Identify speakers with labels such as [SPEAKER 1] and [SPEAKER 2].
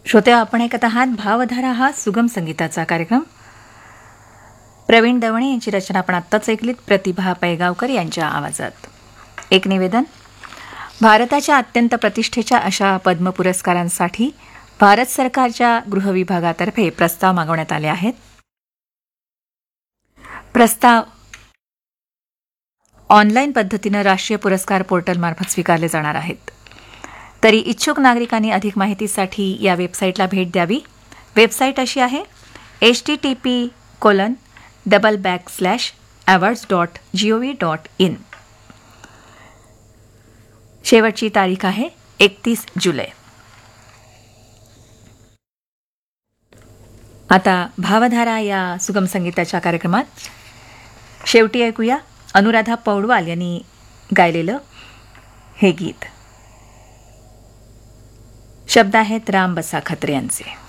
[SPEAKER 1] श्रोते, आपण ऐकत आहात भावधारा हा सुगम संगीताचा कार्यक्रम. प्रवीण दवणे यांची रचना आपण आत्ताच ऐकलीत प्रतिभा पैगावकर यांच्या आवाजात. एक निवेदन. भारताच्या अत्यंत प्रतिष्ठेच्या अशा पद्म पुरस्कारांसाठी भारत सरकारच्या गृह विभागातर्फे प्रस्ताव मागवण्यात आले आहेत. प्रस्ताव ऑनलाईन पद्धतीनं राष्ट्रीय पुरस्कार पोर्टलमार्फत स्वीकारले जाणार आहेत. तरी इच्छुक नागरिकांनी अधिक माहितीसाठी या वेबसाईटला भेट द्यावी. वेबसाईट अशी आहे http://awards.gov.in. शेवटची तारीख आहे 31 जुलै. आता भावधारा या सुगम संगीताच्या कार्यक्रमात शेवटी ऐकूया अनुराधा पौडवाल यांनी गायलेलं हे गीत. शब्द आहेत राम बसा खत्रे यांचे.